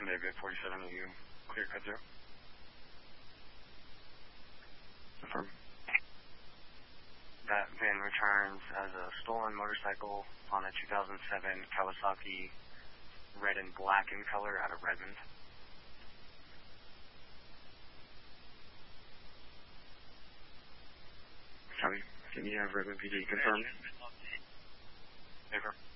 David 47, are you clear cut through? Confirm. That VIN returns as a stolen motorcycle on a 2007 Kawasaki, red and black in color, out of Redmond. Copy. Can you have Redmond PD confirmed? Confirm.